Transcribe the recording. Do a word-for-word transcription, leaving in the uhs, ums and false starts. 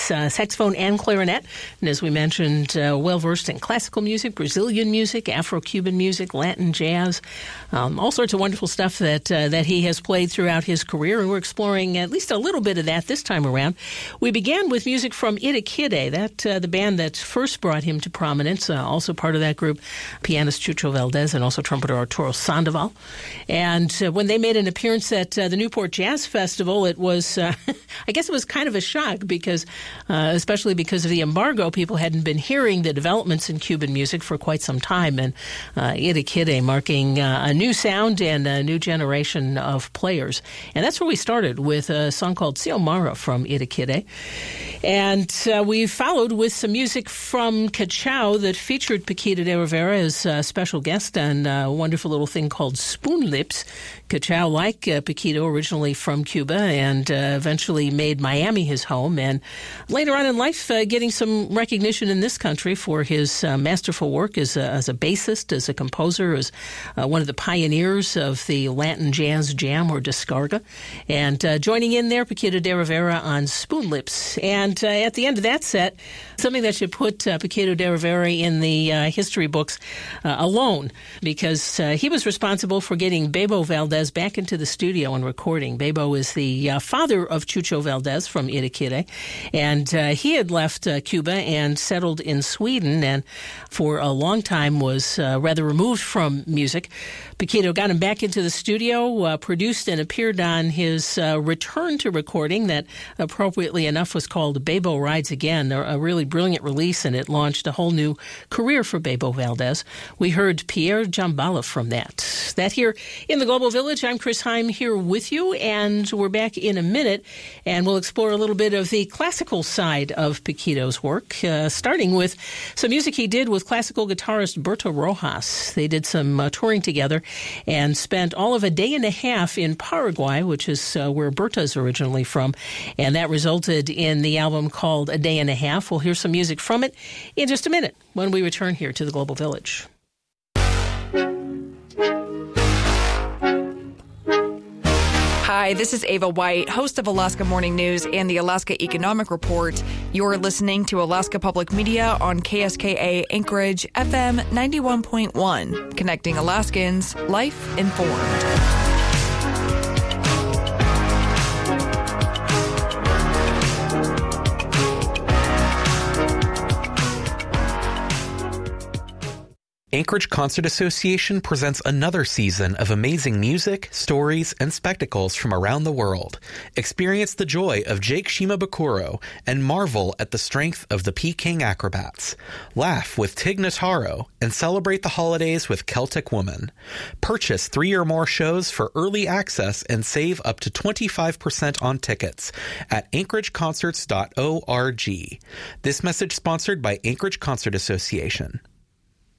plays uh, saxophone and clarinet. And as we mentioned, uh, well-versed in classical music, Brazilian music, Afro-Cuban music, Latin jazz, um, all sorts of wonderful stuff that uh, that he has played throughout his career. And we're exploring at least a little bit of that this time around. We began with music from Itakide, that uh, the band that first brought him to prominence. Uh, also part of that group, pianist Chucho Valdés and also trumpeter Arturo Sandoval. And uh, when they made an appearance at uh, the Newport Jazz Festival, it was, uh, I guess it was kind of a shock because, uh, especially because of the embargo, people hadn't been hearing the developments in Cuban music for quite some time. And uh, Itakide marking uh, a new sound and a new generation of players. And that's where we started with a song called Xiomara from Itakide. And uh, we followed with some music from Cachao that featured Paquito de Rivera as a special guest on a wonderful little thing called Spoon Lips. Cachao, like uh, Paquito, originally from Cuba and uh, eventually made Miami his home. And later on in life, uh, getting some recognition in this country for his uh, masterful work as a, as a bassist, as a composer, as uh, one of the pioneers of the Latin jazz jam or descarga. And uh, joining in there, Paquito de Rivera on Spoon Lips. And uh, at the end of that set, something that should put uh, Paquito de Rivera in the uh, history books uh, alone, because uh, he was responsible for getting Bebo Valdés back into the studio and recording. Bebo is the uh, father of Chucho Valdés from Itakide, and uh, he had left uh, Cuba and settled in Sweden, and for a long time was uh, rather removed from music. Paquito got him back into the studio, uh, produced and appeared on his uh, return to recording that, appropriately enough, was called Bebo Rides Again, a, a really brilliant release, and it launched a whole new career for Bebo Valdés. We heard Pierre Jambala from that. That here in the Global Village. I'm Chris Heim here with you, and we're back in a minute, and we'll explore a little bit of the classical side of Paquito's work, uh, starting with some music he did with classical guitarist Berto Rojas. They did some uh, touring together and spent all of a day and a half in Paraguay, which is uh, where Berto's originally from, and that resulted in the album called A Day and a Half. We'll hear some music from it in just a minute when we return here to the Global Village. Hi, this is Ava White, host of Alaska Morning News and the Alaska Economic Report. You're listening to Alaska Public Media on K S K A Anchorage F M ninety-one point one, connecting Alaskans, life informed. Anchorage Concert Association presents another season of amazing music, stories, and spectacles from around the world. Experience the joy of Jake Shimabukuro and marvel at the strength of the Peking Acrobats. Laugh with Tig Notaro and celebrate the holidays with Celtic Woman. Purchase three or more shows for early access and save up to twenty-five percent on tickets at anchorage concerts dot org. This message sponsored by Anchorage Concert Association.